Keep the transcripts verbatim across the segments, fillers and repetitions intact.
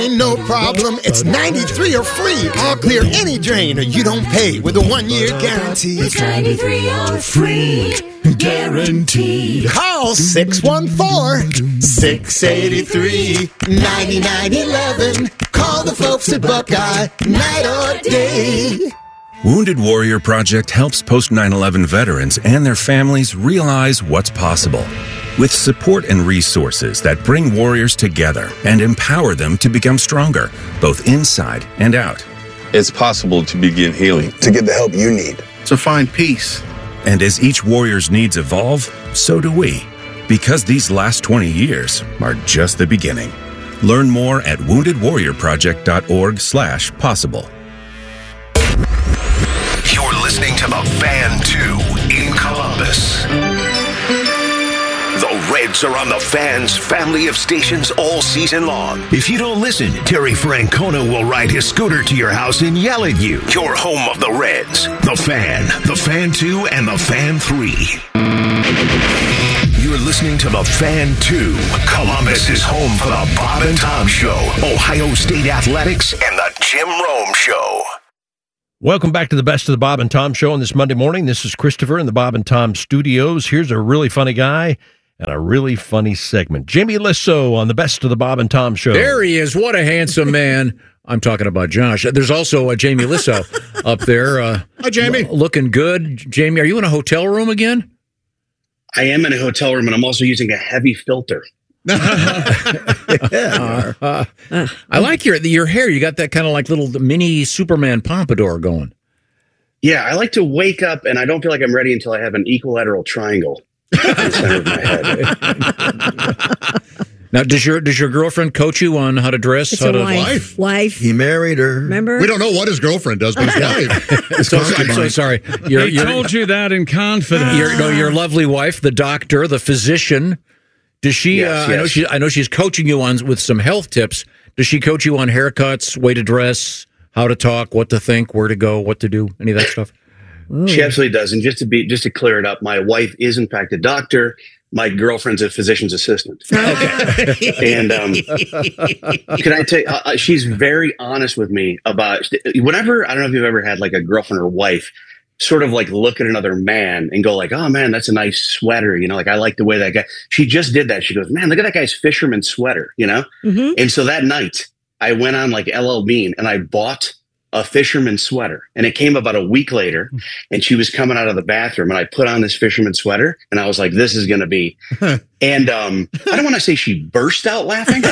Ain't no problem, it's ninety-three or free. I'll clear any drain or you don't pay with a one-year guarantee. It's ninety-three or free, guaranteed. Call six one four, six eight three, nine nine one one. Call the folks at Buckeye, night or day. Wounded Warrior Project helps post nine eleven veterans and their families realize what's possible. With support and resources that bring warriors together and empower them to become stronger, both inside and out. It's possible to begin healing. To get the help you need. To find peace. And as each warrior's needs evolve, so do we. Because these last twenty years are just the beginning. Learn more at wounded warrior project dot org slash possible. You're listening to The Fan two in Columbus. The Reds are on the Fan's family of stations all season long. If you don't listen, Terry Francona will ride his scooter to your house and yell at you. You're home of the Reds, The Fan, The Fan two, and The Fan three. You're listening to The Fan two. Columbus is home for the Bob and Tom Show, Ohio State Athletics, and the Jim Rome Show. Welcome back to the Best of the Bob and Tom Show on this Monday morning. This is Christopher in the Bob and Tom studios. Here's a really funny guy and a really funny segment. Jamie Lissow on the Best of the Bob and Tom Show. There he is. What a handsome man. I'm talking about Josh. There's also a Jamie Lissow up there. Uh, Hi, Jamie. L- looking good. Jamie, are you in a hotel room again? I am in a hotel room, and I'm also using a heavy filter. uh, uh, I like your your hair. You got that kind of like little mini Superman pompadour going. Yeah, I like to wake up, and I don't feel like I'm ready until I have an equilateral triangle in the center of my head. Now, does your does your girlfriend coach you on how to dress? It's how a to wife. Wife. He married her. Remember? We don't know what his girlfriend does, but his wife. so, I'm so sorry. Your, he your, told you that in confidence. Your, no, your lovely wife, the doctor, the physician. Does she? Yes, uh, yes. I know she. I know she's coaching you on with some health tips. Does she coach you on haircuts, way to dress, how to talk, what to think, where to go, what to do, any of that stuff? Ooh. She absolutely does. And just to be, just to clear it up, my wife is in fact a doctor. My girlfriend's a physician's assistant. Okay. And um, can I tell you, uh, she's very honest with me about whenever, I don't know if you've ever had like a girlfriend or wife sort of like look at another man and go like, oh man, that's a nice sweater. You know, like I like the way that guy, she just did that. She goes, man, look at that guy's fisherman sweater, you know? Mm-hmm. And so that night I went on like L L Bean and I bought a fisherman sweater, and it came about a week later, and she was coming out of the bathroom and I put on this fisherman sweater and I was like, this is going to be, and um, I don't want to say she burst out laughing,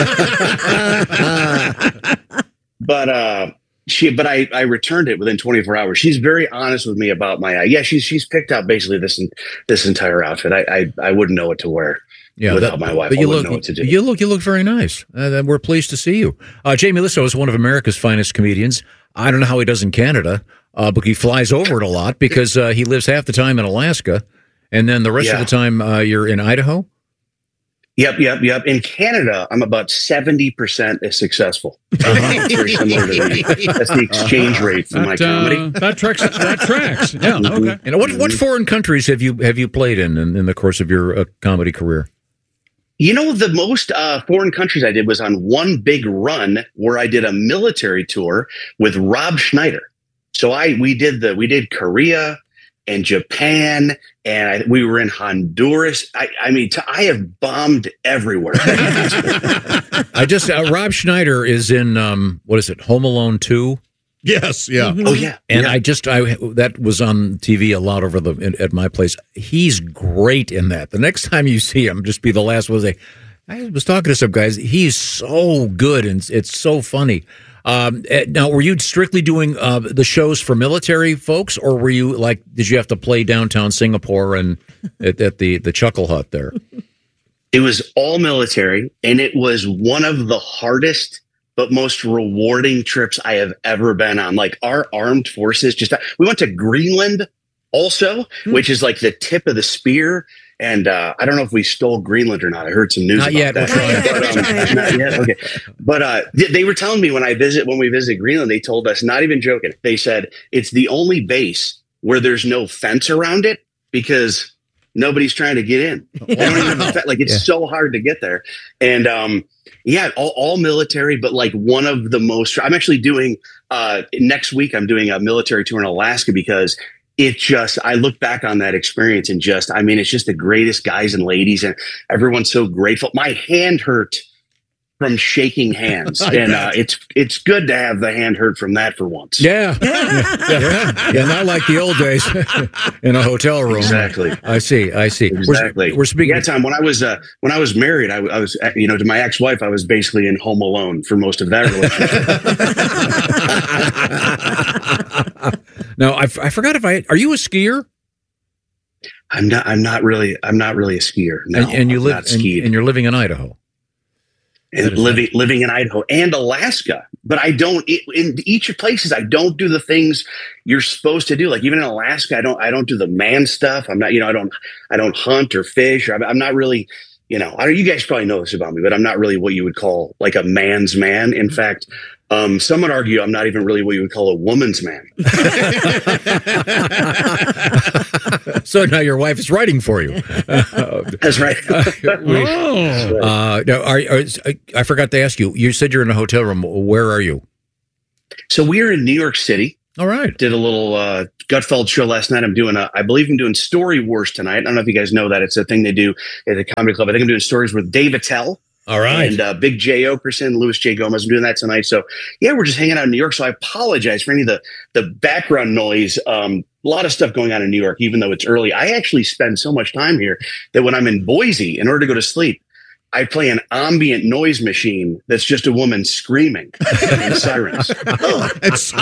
but, uh, she, but I, I returned it within twenty-four hours. She's very honest with me about my, uh, yeah, she's, she's picked out basically this, this entire outfit. I, I, I wouldn't know what to wear. Yeah, without that, my wife, but I you wouldn't look, know what to do. You look, you look very nice. Uh, we're pleased to see you. Uh, Jamie Lissow is one of America's finest comedians. I don't know how he does in Canada, uh, but he flies over it a lot because uh, he lives half the time in Alaska, and then the rest Yeah. of the time uh, you're in Idaho. Yep, yep, yep. In Canada, I'm about seventy percent as successful. Uh-huh. Very similar to the, that's the exchange rate for that, my comedy. Uh, that tracks. That tracks. Yeah. Okay. And what what foreign countries have you have you played in in, in the course of your uh, comedy career? You know, the most uh, foreign countries I did was on one big run where I did a military tour with Rob Schneider. So I we did the we did Korea and Japan, and I, we were in Honduras. I, I mean, t- I have bombed everywhere. I just uh, Rob Schneider is in um, what is it, Home Alone two? Yes, yeah. Mm-hmm. Oh yeah, and yeah. I just I that was on T V a lot over the in, at my place. He's great in that. The next time you see him, just be the last one to say, I was talking to some guys. He's so good and it's so funny. Um, now, were you strictly doing uh, the shows for military folks, or were you like, did you have to play downtown Singapore and at, at the, the Chuckle Hut there? It was all military, and it was one of the hardest but most rewarding trips I have ever been on. Like our armed forces, just we went to Greenland also, mm. which is like the tip of the spear. And uh, I don't know if we stole Greenland or not. I heard some news not about yet, that. But, um, not yet. Okay. But uh, they were telling me when I visit, when we visit Greenland, they told us, not even joking, they said it's the only base where there's no fence around it because nobody's trying to get in. They don't even have a, like it's Yeah. so hard to get there. And um, yeah, all, all military, but like one of the most. I'm actually doing uh, next week. I'm doing a military tour in Alaska because it just. I look back on that experience and just. I mean, it's just the greatest guys and ladies, and everyone's so grateful. My hand hurt from shaking hands, and uh, it's it's good to have the hand hurt from that for once. Yeah. yeah. Yeah, not like the old days in a hotel room. Exactly. I see. I see. Exactly. We're, we're speaking. Yeah, Tom. When I was uh, when I was married, I, I was uh, you know to my ex-wife, I was basically in Home Alone for most of that relationship. Now, I, I forgot if I are you a skier? I'm not. I'm not really. I'm not really a skier. No, and, and you I've live not and, skied. and you're living in Idaho. And living living in Idaho and Alaska, but I don't in each places. I don't do the things you're supposed to do. Like even in Alaska, I don't I don't do the man stuff. I'm not you know I don't I don't hunt or fish. Or I'm, I'm not really you know. I don't, you guys probably know this about me, but I'm not really what you would call like a man's man. In fact, um, some would argue I'm not even really what you would call a woman's man. So now your wife is writing for you. That's right. Oh. Uh, now, are, are, I forgot to ask you. You said you're in a hotel room. Where are you? So we're in New York City. All right. Did a little uh, Gutfeld show last night. I'm doing a, I believe I'm doing Story Wars tonight. I don't know if you guys know that. It's a thing they do at the comedy club. I think I'm doing stories with Dave Attell. All right. And uh, Big J. Okerson, Louis J. Gomez. I'm doing that tonight. So, yeah, we're just hanging out in New York. So I apologize for any of the, the background noise. Um, a lot of stuff going on in New York, even though it's early. I actually spend so much time here that when I'm in Boise, in order to go to sleep, I play an ambient noise machine that's just a woman screaming and sirens. Oh, that's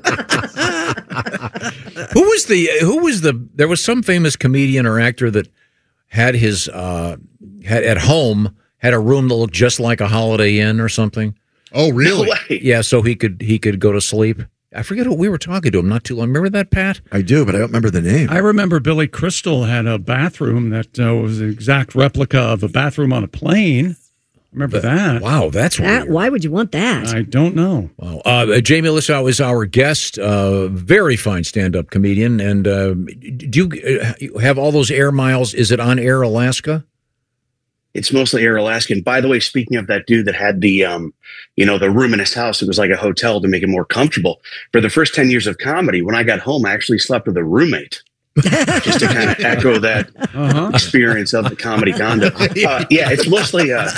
Who was the? Who was the? There was some famous comedian or actor that had his uh, had at home had a room that looked just like a Holiday Inn or something. Oh, really? No way. Yeah, so he could he could go to sleep. I forget who we were talking to him not too long. Remember that, Pat? I do, but I don't remember the name. I remember Billy Crystal had a bathroom that uh, was an exact replica of a bathroom on a plane. Remember that? Wow, that's That, weird. why would you want that? I don't know. Wow. Uh, Jamie Lissow is our guest, uh, very fine stand-up comedian. And uh, do you uh, have all those air miles? Is it on Air Alaska? It's mostly Air Alaska. And by the way, speaking of that dude that had the, um, you know, the room in his house, it was like a hotel to make it more comfortable. For the first ten years of comedy, when I got home, I actually slept with a roommate. Just to kind of echo that uh-huh. experience of the comedy condo. Uh, yeah, it's mostly uh,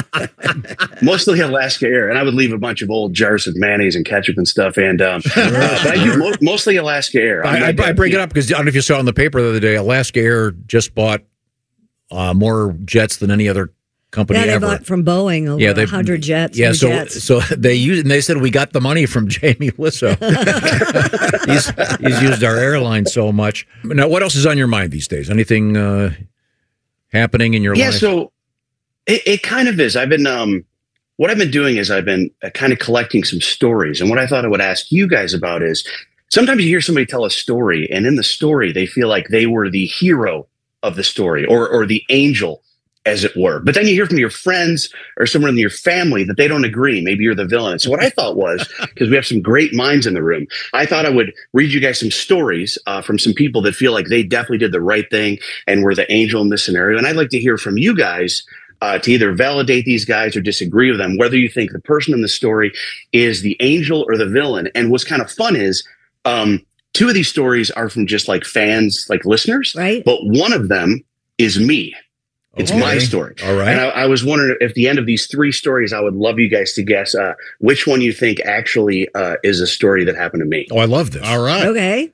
mostly Alaska Air, and I would leave a bunch of old jars of mayonnaise and ketchup and stuff. And um, uh, but I do mo- mostly Alaska Air. I, I, I bring it up because I don't know if you saw in the paper the other day. Alaska Air just bought uh, more jets than any other company yeah, they ever. bought from Boeing over yeah, they, one hundred jets. Yeah, so jets. so they used and they said we got the money from Jamie Lissow. he's he's used our airline so much. Now, what else is on your mind these days? Anything uh, happening in your yeah, life? Yeah, so it, it kind of is. I've been um, what I've been doing is I've been uh, kind of collecting some stories, and what I thought I would ask you guys about is sometimes you hear somebody tell a story, and in the story they feel like they were the hero of the story or or the angel, as it were. But then you hear from your friends or someone in your family that they don't agree. Maybe you're the villain. So what I thought was, because we have some great minds in the room, I thought I would read you guys some stories uh, from some people that feel like they definitely did the right thing and were the angel in this scenario. And I'd like to hear from you guys uh, to either validate these guys or disagree with them, whether you think the person in the story is the angel or the villain. And what's kind of fun is um, two of these stories are from just like fans, like listeners, right? But one of them is me. It's okay. my story. All right. And I, I was wondering if the end of these three stories, I would love you guys to guess uh, which one you think actually uh, is a story that happened to me. Oh, I love this. All right. Okay.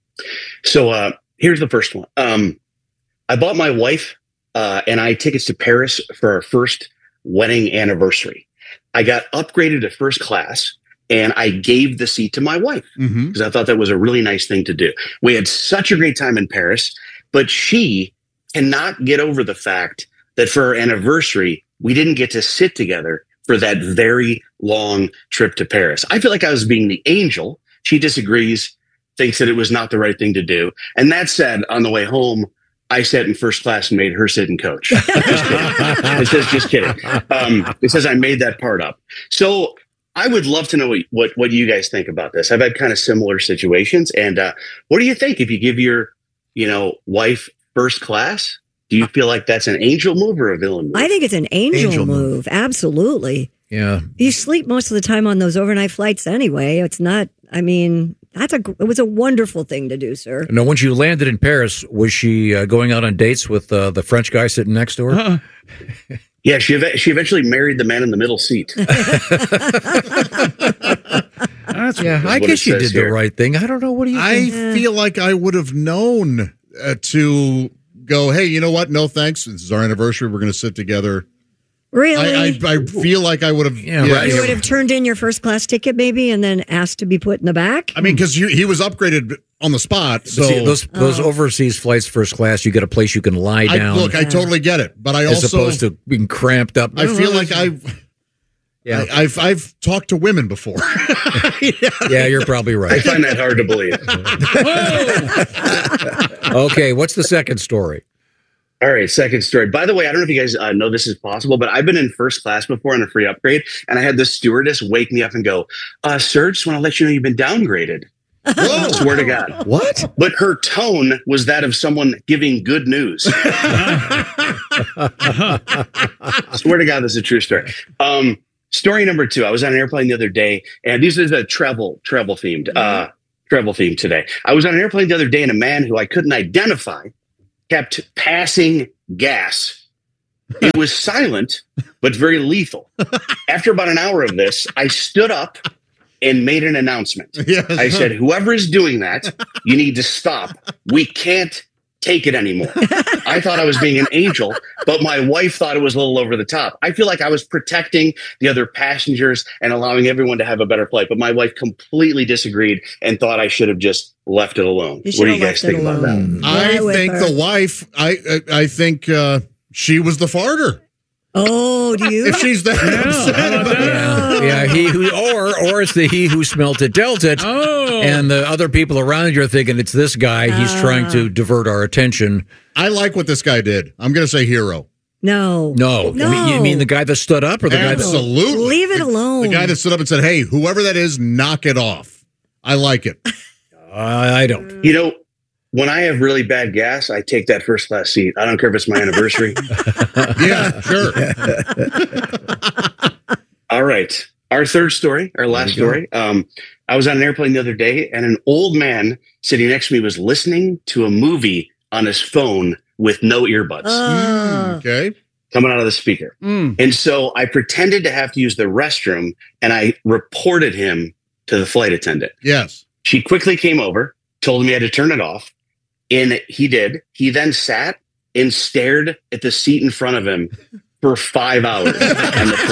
So uh, here's the first one. Um, I bought my wife uh, and I tickets to Paris for our first wedding anniversary. I got upgraded to first class and I gave the seat to my wife because mm-hmm. I thought that was a really nice thing to do. We had such a great time in Paris, but she cannot get over the fact that for our anniversary, we didn't get to sit together for that very long trip to Paris. I feel like I was being the angel. She disagrees, thinks that it was not the right thing to do. And that said, on the way home, I sat in first class and made her sit in coach. Just kidding. It says just kidding. Um, it says I made that part up. So I would love to know what, what, what you guys think about this. I've had kind of similar situations. And uh, what do you think if you give your, you know, wife first class Do you feel like that's an angel move or a villain move? I think it's an angel, Angel move. move. Absolutely. Yeah. You sleep most of the time on those overnight flights anyway. It's not, I mean, that's a, it was a wonderful thing to do, sir. Now, when you landed in Paris, was she uh, going out on dates with uh, the French guy sitting next to her? Uh-uh. Yeah, she ev- she eventually married the man in the middle seat. That's Yeah, I what it guess you says did the here. right thing. I don't know. What do you I think? feel like I would have known uh, to go, hey, you know what? No, thanks. This is our anniversary. We're going to sit together. Really? I, I, I feel like I would have. Yeah, yeah, right. you would have turned in your first class ticket maybe and then asked to be put in the back? I mean, because he was upgraded on the spot. So But see, those those Oh. overseas flights, first class, you get a place you can lie I, down, look, I totally get it, but I as also opposed to being cramped up. I feel like I've. Yeah. I, I've I've talked to women before. Yeah, you're probably I right. find that hard to believe. Okay, what's the second story? All right, second story. By the way, I don't know if you guys uh, know this is possible, but I've been in first class before on a free upgrade, and I had the stewardess wake me up and go, uh, "Sir, just want to let you know you've been downgraded." Whoa, swear to God. What? But her tone was that of someone giving good news. Swear to God, this is a true story. Um, story number two. I was on an airplane the other day, and these are the travel travel themed uh, travel themed today. I was on an airplane the other day, and a man who I couldn't identify kept passing gas. It was silent, but very lethal. After about an hour of this, I stood up and made an announcement. Yes. I said, whoever is doing that, you need to stop. We can't take it anymore. I thought I was being an angel, but my wife thought it was a little over the top. I feel like I was protecting the other passengers and allowing everyone to have a better flight, but my wife completely disagreed and thought I should have just left it alone. You What do should you have guys left it think about that? alone. I Yeah, with think her. the wife. I I, I think uh, she was the farter. Oh, do you? If she's that upset about it. Yeah, yeah. He who, or or it's the he who smelt it dealt it, Oh. and the other people around you are thinking it's this guy. He's trying to divert our attention. I like what this guy did. I'm going to say hero. No. No, No. You mean- you mean the guy that stood up, or the guy that? Absolutely. Leave it alone. The guy that stood up and said, "Hey, whoever that is, knock it off." I like it. I I don't. You know, when I have really bad gas, I take that first class seat. I don't care if it's my anniversary. Yeah, sure. All right. Our third story, our last story. Um, I was on an airplane the other day, and an old man sitting next to me was listening to a movie on his phone with no earbuds Uh, Okay. coming out of the speaker. Mm. And so I pretended to have to use the restroom, and I reported him to the flight attendant. Yes. She quickly came over, told him he had to turn it off, and he did. He then sat and stared at the seat in front of him for five hours on the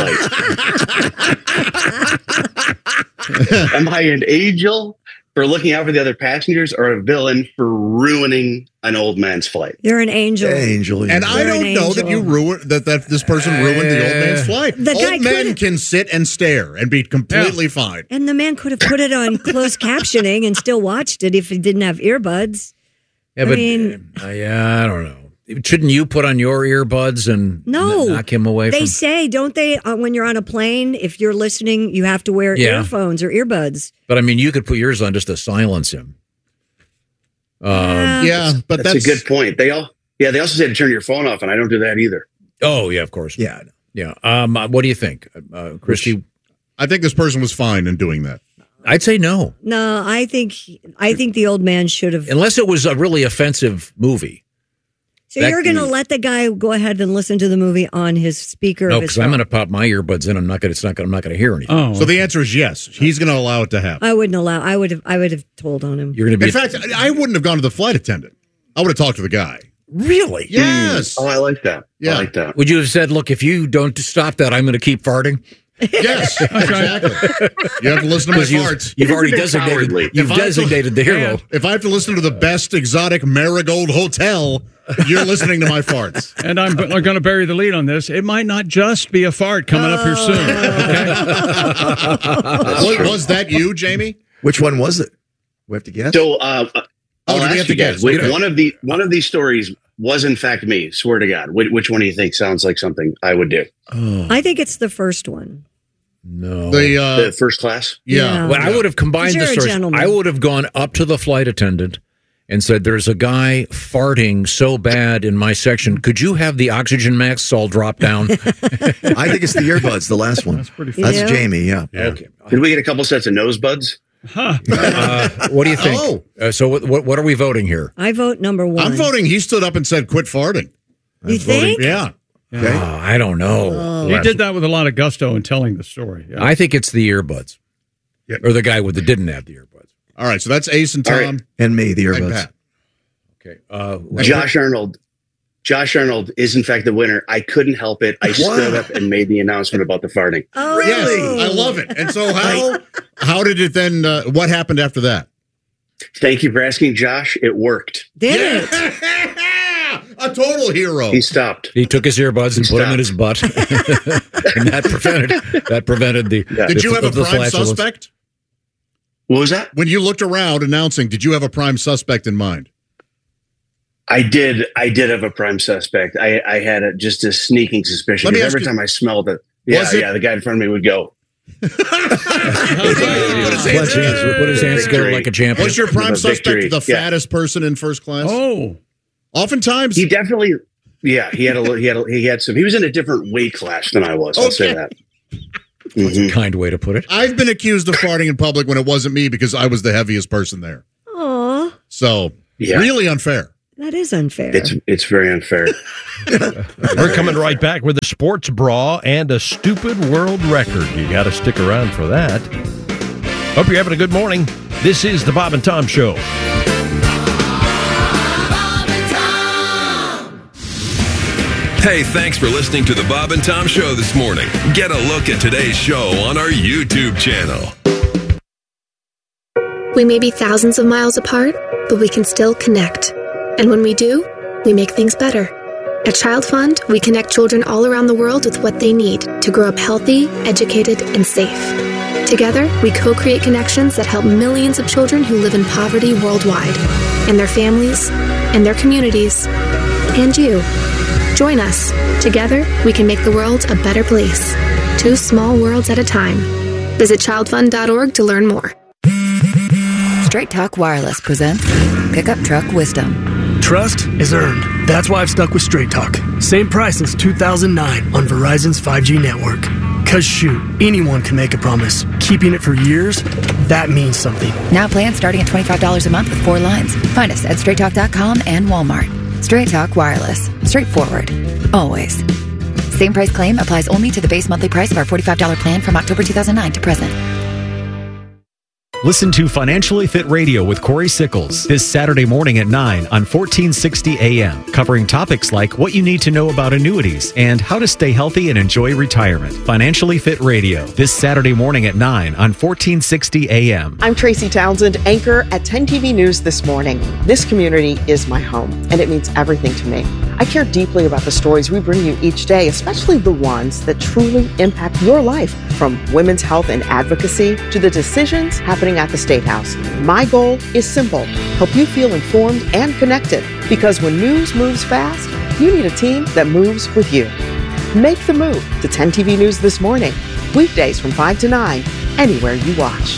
flight. Am I an angel for looking out for the other passengers, or a villain for ruining an old man's flight? You're an angel. Angel. And I You're don't an know that angel. you ruined that that this person ruined the old man's flight. The guy old men could've- can sit and stare and be completely fine. And the man could have put it on closed captioning and still watched it if he didn't have earbuds. Yeah, I but mean- uh, yeah, I don't know. Shouldn't you put on your earbuds and No. n- knock him away They from? say, don't they, uh, when you're on a plane, if you're listening, you have to wear Yeah. earphones or earbuds. But I mean, you could put yours on just to silence him. Um, Yeah. Yeah, but That's, that's, a good point. They all, yeah, they also say to turn your phone off, and I don't do that either. oh yeah, of course. Yeah. Yeah. Um, uh, what do you think, uh, Christy? I think this person was fine in doing that. I'd say no, No, I think I think the old man should have. unless it was a really offensive movie. So that- you're going to let the guy go ahead and listen to the movie on his speaker? No, of his because I'm phone? going to pop my earbuds in. I'm not going. It's not going. I'm not going to hear anything. Oh, So the answer is yes. He's going to allow it to happen. I wouldn't allow. I would have. I would have told on him. You're going to be In fact, I wouldn't have gone to the flight attendant. I would have talked to the guy. really. Yes. Oh, I like that. Yeah. I like that. Would you have said, "Look, if you don't stop that, I'm going to keep farting"? Yes. Exactly. You have to listen to my Because you've, farts. you've already Isn't it designated. cowardly? You've If I- designated the hero. If I have to listen to the best exotic marigold hotel, you're listening to my farts. and I'm going to bury the lead on this. It might not just be a fart coming up here soon. Okay? Was, was that you, Jamie? Which one was it? We have to guess. So, uh, Oh, I'll do we ask have to you guys. guess? Which- Okay. One of the one of these stories was in fact me. Swear to God. Which, which one do you think sounds like something I would do? I think it's the first one. No. The uh, The first class. yeah. Well, I would have combined You're the a stories. gentleman. I would have gone up to the flight attendant and said, "There's a guy farting so bad in my section. Could you have the oxygen masks all drop down?" I think it's the earbuds, the last one. That's pretty funny. That's Yeah. Jamie, yeah. Yeah. Okay. Did we get a couple sets of nose buds? Huh. Uh, what do you think? Oh. Uh, so what, what what are we voting here? I vote number one. I'm voting. He stood up and said, "Quit farting." You think? Yeah. Okay. Oh, I don't know. He did that with a lot of gusto in telling the story. Yeah. I think it's the earbuds. Yeah. Or the guy with the didn't have the earbuds. All right. So that's Ace and All Tom. right. And me, the and earbuds. Pat. Okay. Uh, Josh Arnold. Josh Arnold is in fact the winner. I couldn't help it. I stood up and made the announcement about the farting. Oh, Yes, I love it. And so how how did it then? Uh, what happened after that? Thank you for asking, Josh. It worked. Did it? A total hero. He stopped. He took his earbuds and He put them in stopped. his butt, and that prevented that prevented the. Yeah. Did the- you have a the prime flatulence. suspect? What was that? When you looked around announcing, did you have a prime suspect in mind? I did. I did have a prime suspect. I, I had a, just a sneaking suspicion. Let me because ask Every you- time I smelled it, yeah, Was it- yeah, the guy in front of me would go. Put his hands Put his, put his hands together Victory. like a champion. Was your prime The victory, suspect the yeah. fattest person in first class? Oh, Oftentimes. He definitely, yeah, he had a, li- he had, a, he had some. He was in a different weight class than I was. I'll say Okay. that. That's a kind way to put it. I've been accused of farting in public when it wasn't me because I was the heaviest person there. Aw, So, Yeah. really unfair. that is unfair. It's it's very unfair. We're coming right back with a sports bra and a stupid world record. You got to stick around for that. Hope you're having a good morning. This is the Bob and Tom Show. Hey, thanks for listening to the Bob and Tom Show this morning. Get a look at today's show on our YouTube channel. We may be thousands of miles apart, but we can still connect. And when we do, we make things better. At Child Fund, we connect children all around the world with what they need to grow up healthy, educated, and safe. Together, we co-create connections that help millions of children who live in poverty worldwide, and their families, and their communities, and you. Join us. Together, we can make the world a better place. Two small worlds at a time. Visit child fund dot org to learn more. Straight Talk Wireless presents Pickup Truck Wisdom. Trust is earned. That's why I've stuck with Straight Talk. Same price since two thousand nine on Verizon's five G network. Cause shoot, anyone can make a promise. Keeping it for years, that means something. Now plans starting at twenty-five dollars a month with four lines. Find us at straight talk dot com and Walmart. Straight Talk Wireless. Straightforward. Always. Same price claim applies only to the base monthly price of our forty-five dollars plan from October two thousand nine to present. Listen to Financially Fit Radio with Corey Sickles this Saturday morning at nine on fourteen sixty A M, covering topics like what you need to know about annuities and how to stay healthy and enjoy retirement. Financially Fit Radio this Saturday morning at nine on fourteen sixty A M. I'm Tracy Townsend, anchor at ten T V News This Morning. This community is my home, and it means everything to me. I care deeply about the stories we bring you each day, especially the ones that truly impact your life, from women's health and advocacy to the decisions happening at the State House. My goal is simple: help you feel informed and connected, because when news moves fast, you need a team that moves with you. Make the move to ten T V News This Morning, weekdays from five to nine, anywhere you watch.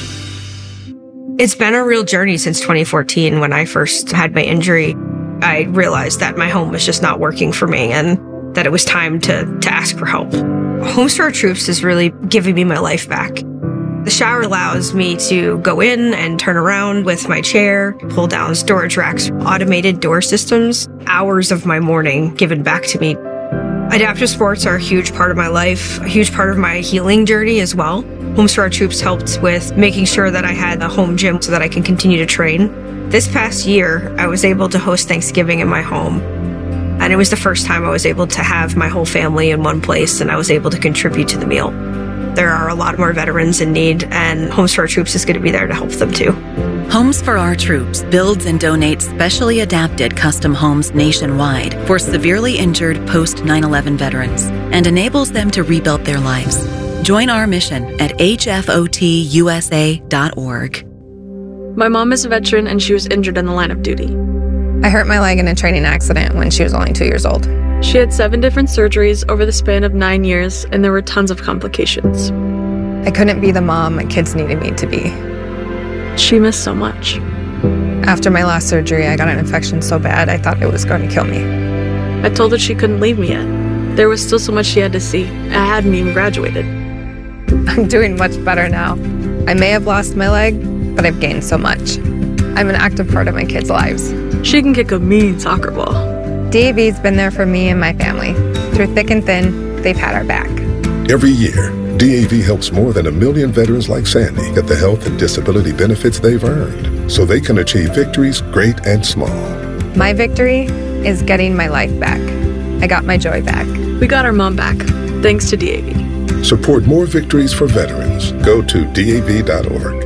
It's been a real journey since twenty fourteen when I first had my injury. I realized that my home was just not working for me and that it was time to, to ask for help. Homes for Our Troops is really giving me my life back. The shower allows me to go in and turn around with my chair, pull down storage racks, automated door systems, hours of my morning given back to me. Adaptive sports are a huge part of my life, a huge part of my healing journey as well. Homes for Our Troops helped with making sure that I had a home gym so that I can continue to train. This past year, I was able to host Thanksgiving in my home. And it was the first time I was able to have my whole family in one place, and I was able to contribute to the meal. There are a lot more veterans in need, and Homes for Our Troops is going to be there to help them too. Homes for Our Troops builds and donates specially adapted custom homes nationwide for severely injured post nine eleven veterans and enables them to rebuild their lives. Join our mission at H F O T U S A dot org. My mom is a veteran and she was injured in the line of duty. I hurt my leg in a training accident when she was only two years old. She had seven different surgeries over the span of nine years, and there were tons of complications. I couldn't be the mom my kids needed me to be. She missed so much. After my last surgery, I got an infection so bad I thought it was going to kill me. I told her she couldn't leave me yet. There was still so much she had to see. I hadn't even graduated. I'm doing much better now. I may have lost my leg, but I've gained so much. I'm an active part of my kids' lives. She can kick a mean soccer ball. D A V's been there for me and my family. Through thick and thin, they've had our back. Every year, D A V helps more than a million veterans like Sandy get the health and disability benefits they've earned so they can achieve victories great and small. My victory is getting my life back. I got my joy back. We got our mom back, thanks to D A V. Support more victories for veterans. Go to D A V dot org.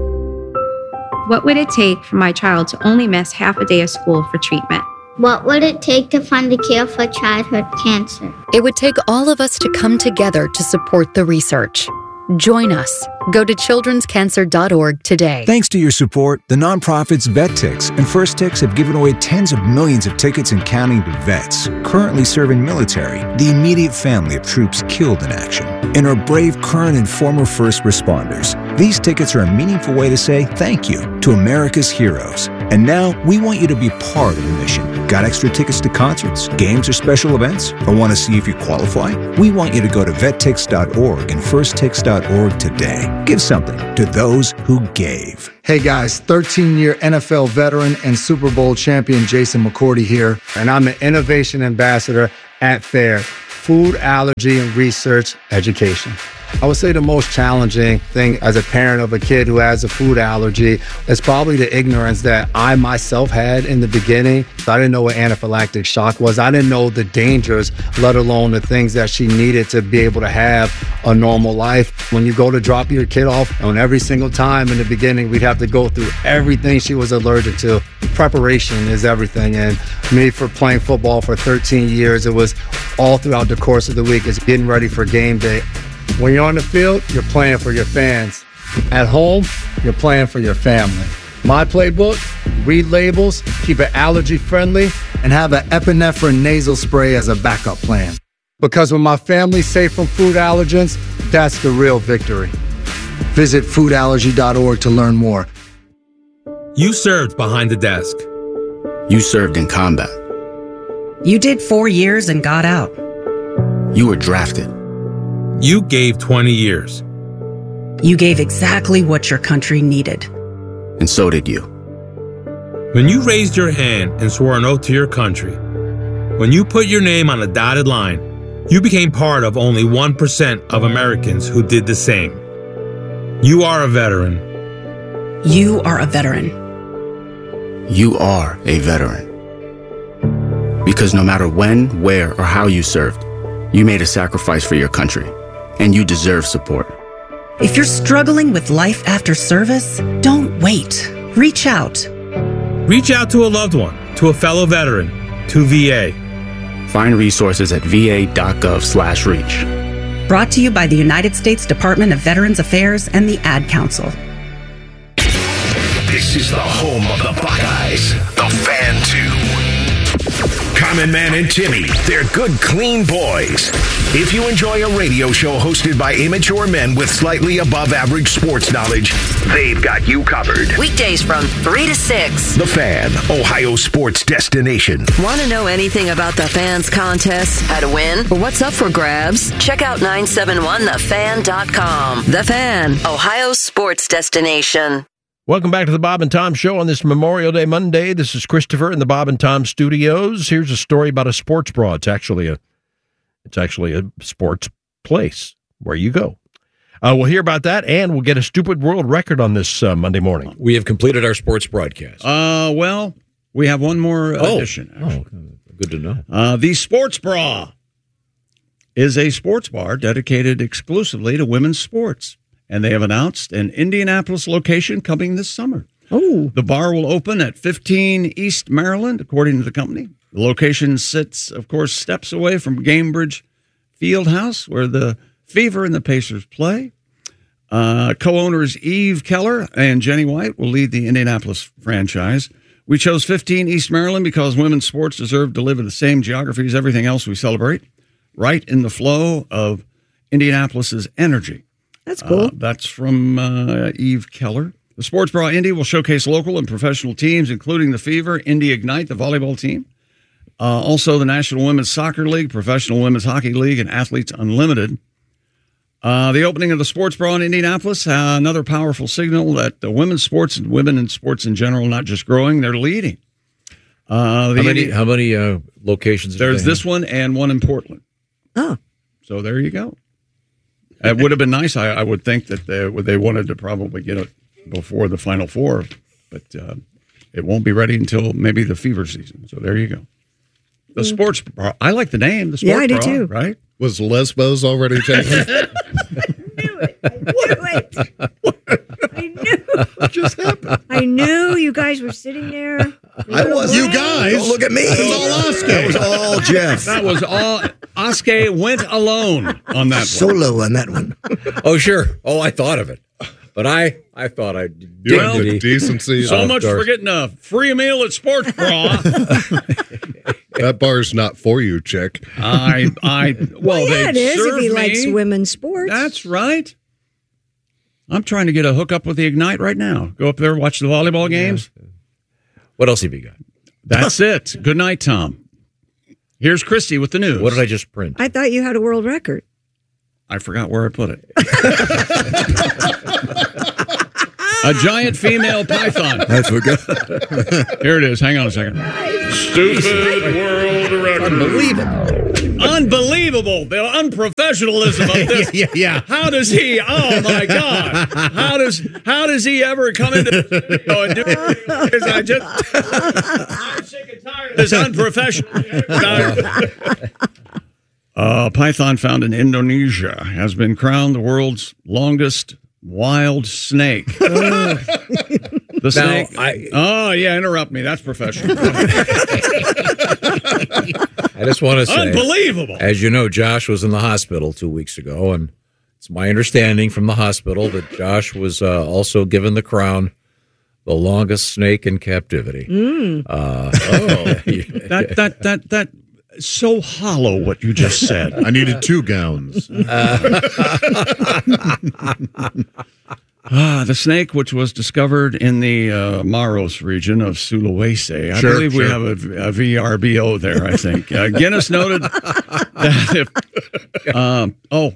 What would it take for my child to only miss half a day of school for treatment? What would it take to find a cure for childhood cancer? It would take all of us to come together to support the research. Join us. Go to children's cancer dot org today. Thanks to your support, the nonprofits VetTix and First Tix have given away tens of millions of tickets and counting to vets currently serving military, the immediate family of troops killed in action, and our brave current and former first responders. These tickets are a meaningful way to say thank you to America's heroes. And now we want you to be part of the mission. Got extra tickets to concerts, games, or special events? Or want to see if you qualify? We want you to go to vet tix dot org and first tix dot org today. Give something to those who gave. Hey guys, thirteen-year N F L veteran and Super Bowl champion Jason McCourty here. And I'm an innovation ambassador at FAIR, Food Allergy and Research Education. I would say the most challenging thing as a parent of a kid who has a food allergy is probably the ignorance that I myself had in the beginning. I didn't know what anaphylactic shock was. I didn't know the dangers, let alone the things that she needed to be able to have a normal life. When you go to drop your kid off, and every single time in the beginning, we'd have to go through everything she was allergic to. Preparation is everything. And me, for playing football for thirteen years, it was all throughout the course of the week. It's getting ready for game day. When you're on the field, you're playing for your fans. At home, you're playing for your family. My playbook, read labels, keep it allergy friendly, and have an epinephrine nasal spray as a backup plan. Because when my family's safe from food allergens, that's the real victory. Visit food allergy dot org to learn more. You served behind the desk. You served in combat. You did four years and got out. You were drafted. You gave twenty years. You gave exactly what your country needed. And so did you. When you raised your hand and swore an oath to your country, when you put your name on a dotted line, you became part of only one percent of Americans who did the same. You are a veteran. You are a veteran. You are a veteran. Because no matter when, where, or how you served, you made a sacrifice for your country. And you deserve support. If you're struggling with life after service, don't wait. Reach out. Reach out to a loved one, to a fellow veteran, to V A. Find resources at v a dot gov slash reach. Brought to you by the United States Department of Veterans Affairs and the Ad Council. This is the home of the Buckeyes, the Fan two. Common Man and Timmy, they're good, clean boys. If you enjoy a radio show hosted by immature men with slightly above average sports knowledge, they've got you covered. Weekdays from three to six. The Fan, Ohio sports destination. Want to know anything about the Fan's contests, how to win, or what's up for grabs? Check out nine seven one the fan dot com. The Fan, Ohio sports destination. Welcome back to the Bob and Tom Show on this Memorial Day Monday. This is Christopher in the Bob and Tom Studios. Here's a story about a sports bra. It's actually a, it's actually a sports place where you go. Uh, we'll hear about that, and we'll get a stupid world record on this uh, Monday morning. We have completed our sports broadcast. Uh, well, we have one more oh. addition. Oh, good to know. Uh, the Sports Bra is a sports bar dedicated exclusively to women's sports. And they have announced an Indianapolis location coming this summer. Oh. The bar will open at fifteen East Maryland, according to the company. The location sits, of course, steps away from Gamebridge Fieldhouse, where the Fever and the Pacers play. Uh, co-owners Eve Keller and Jenny White will lead the Indianapolis franchise. We chose fifteen East Maryland because women's sports deserve to live in the same geography as everything else we celebrate, right in the flow of Indianapolis's energy. That's cool. Uh, that's from uh, Eve Keller. The Sports Bra Indy will showcase local and professional teams, including the Fever, Indy Ignite, the volleyball team. Uh, also, the National Women's Soccer League, Professional Women's Hockey League, and Athletes Unlimited. Uh, the opening of the Sports Bra in Indianapolis, uh, another powerful signal that the women's sports and women in sports in general, not just growing, they're leading. Uh, the how many, Indi- how many uh, locations? do There's they this have? one and one in Portland. Oh. So there you go. It would have been nice. I, I would think that they, they wanted to probably get it before the Final Four, but uh, it won't be ready until maybe the Fever season. So there you go. The Mm. Sports Bra. I like the name. The Sports Yeah, I do Bra, too. Right? Was Lesbos already taken? What just happened? I knew you guys were sitting there. I was. You guys. Don't look at me. That was all Oscar. That was all Jeff. That was all. Oscar went alone on that one. Solo on that one. Oh, sure. Oh, I thought of it. But I, I thought I did Well, the decency. So Of much course. for getting a free meal at Sports Bra. That bar's not for you, chick. I, I, well, Well, they yeah, it is if serve he me. likes women's sports. That's right. I'm trying to get a hookup with the Ignite right now. Go up there, watch the volleyball games. What else have you got? That's it. Good night, Tom. Here's Christy with the news. What did I just print? I thought you had a world record. I forgot where I put it. A giant female python. I forgot. Here it is. Hang on a second. Stupid world record. Unbelievable. Unbelievable. The unprofessionalism of this. yeah, yeah. How does he? Oh my God! How does how does he ever come into the studio and do this? I just I'm sick and tired of this unprofessional. Uh, python found in Indonesia has been crowned the world's longest wild snake. The Now, snake. I- oh yeah, interrupt me. That's professional. I just want to say, Unbelievable. As you know, Josh was in the hospital two weeks ago, and it's my understanding from the hospital that Josh was uh, also given the crown the longest snake in captivity. Mm. Uh, Oh, that that that that so hollow. What you just said. I needed two gowns. Ah, the snake, which was discovered in the uh, Maros region of Sulawesi. I Sure, believe we sure. have a, a V R B O there, I think. Uh, Guinness noted that if, um, oh,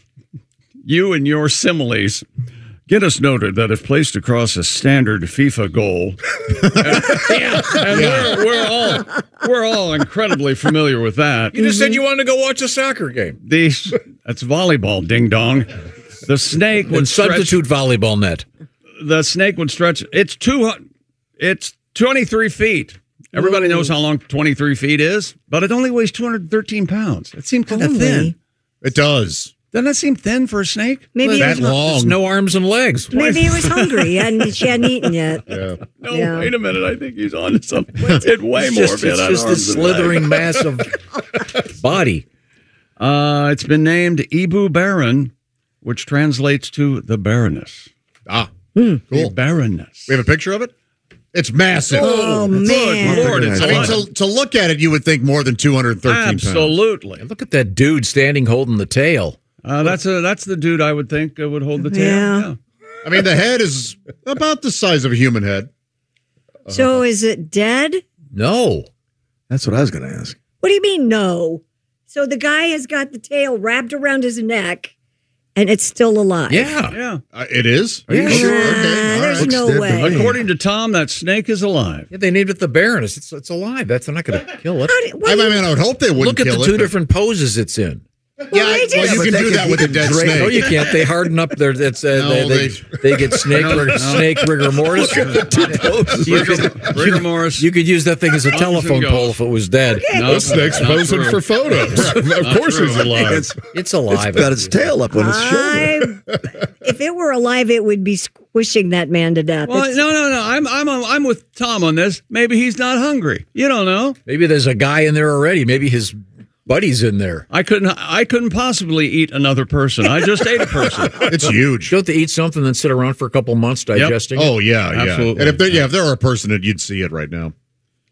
you and your similes. Guinness noted that if placed across a standard FIFA goal, and, yeah, and we're, we're all we're all incredibly familiar with that. you just said you wanted to go watch a soccer game. The, that's volleyball, ding dong. The snake would And stretch, substitute volleyball net. the snake would stretch. It's two. It's twenty-three feet. Everybody knows how long twenty-three feet is, but it only weighs two hundred thirteen pounds. It seemed kind of Only? thin. It does. Doesn't that seem thin for a snake? Maybe That it was, long. There's no arms and legs. maybe he was hungry and she hadn't eaten yet. Yeah. No, Yeah. wait a minute. I think he's on to something. It way It's more just, of it it's on just a arms than slithering legs. mass of body. Uh, it's been named Ibu Baron, which translates to the Baroness. Ah, The cool. Baroness. We have a picture of it? It's massive. Oh, man. Good Lord, it's I mean, fun. to, to look at it, you would think more than two hundred thirteen pounds. Absolutely. Look at that dude standing holding the tail. Uh, that's a that's the dude I would think uh, would hold the tail. Yeah. Yeah. I mean, the head is about the size of a human head. So is it dead? No. That's what I was going to ask. What do you mean, no? So the guy has got the tail wrapped around his neck and it's still alive. Yeah. Yeah. Uh, it is? Are Yeah. you sure? Nah, Okay. all there's right. no dead to way. me. According to Tom, that snake is alive. Yeah, they named it the Baroness. It's it's alive. That's they're not going to kill it. How do- what I do you- mean, I would hope they wouldn't Look at kill the it, two but- different poses it's in. Yeah, they well, just- you but can they do can- that with you a can dead drape- snake. No, you can't. They harden up their. That's uh, No, they, they- they they get snake No, no. snake rigor mortis. you, could, Rigor Morris. you could use that thing as a Comes and telephone goes. pole if it was dead. No, The snake's not posing true. for photos. Of course he's alive. It's, It's alive. it's got its tail up on its shoulder. I, if it were alive, it would be squishing that man to death. Well, It's- no, no, no. I'm I'm I'm with Tom on this. Maybe he's not hungry. You don't know. Maybe there's a guy in there already. Maybe his buddy's in there. I couldn't I couldn't possibly eat another person. I just ate a person. It's huge. You have to eat something and sit around for a couple months digesting. Oh, yeah, yeah. Absolutely. And if there, yeah, if there were a person, you'd see it right now.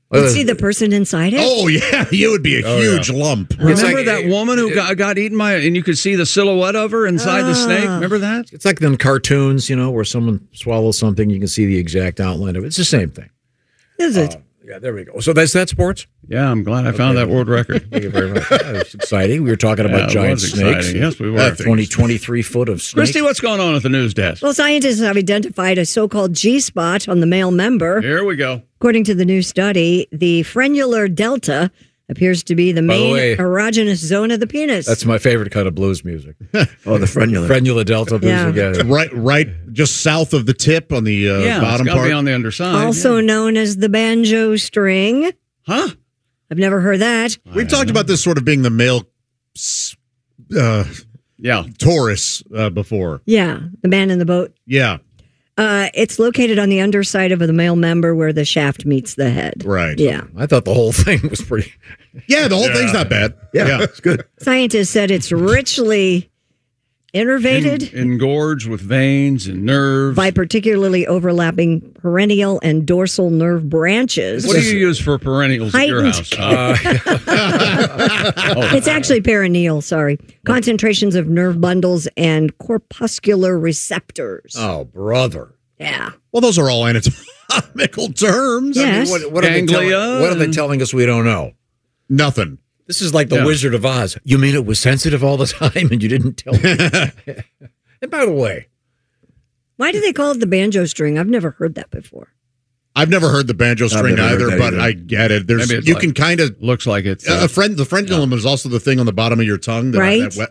You see the person inside it? Oh, yeah. You would be a Oh, huge yeah. lump. Remember like- that woman who got, got eaten by, and you could see the silhouette of her inside the snake? Remember that? It's like in cartoons, you know, where someone swallows something, you can see the exact outline of it. It's the same thing. Is it? Uh, yeah, there we go. So that's that sports? Yeah, I'm glad I found that world record. Thank you very much. That was exciting. We were talking Yeah, about it giant was snakes. exciting. Yes, we were. Uh, twenty, twenty-three foot of snake. Christy, what's going on at the news desk? Well, scientists have identified a so-called G-spot on the male member. Here we go. According to the new study, the frenular delta appears to be the By the main way- erogenous zone of the penis. That's my favorite kind of blues music. Oh, the frenula. Frenula delta blues. Yeah. Yeah. Right, right, just south of the tip on the uh, Yeah, bottom it's got to part. be on the underside. also known as the banjo string. Huh? I've never heard that. We've talked about this sort of being the male s- uh, Yeah. Taurus uh, before. Yeah, the man in the boat. Yeah, Uh, it's located on the underside of the male member where the shaft meets the head. right. Yeah. I thought the whole thing was pretty. Yeah, the whole thing's not bad. Yeah, it's good. Scientists said it's richly innervated En- engorged with veins and nerves. by particularly overlapping perennial and dorsal nerve branches. What do you use for perennials at your Heightened- house? Uh, It's actually perineal, sorry. Concentrations of nerve bundles and corpuscular receptors. Oh, brother. Yeah. Well, those are all anatomical terms. Yeah. I mean, Yes. what, what, are they telling, Ganglia what are they and- telling us we don't know? Nothing. This is like the Yeah. Wizard of Oz. You mean it was sensitive all the time and you didn't tell me? And by the way, Why do they call it the banjo string? I've never heard that before. I've never heard the banjo string never heard either, that but either. I get it. There's Maybe it's you like- can kind of looks like it's. a Uh, friend. The frenulum is also the thing on the bottom of your tongue, that, Right. that wet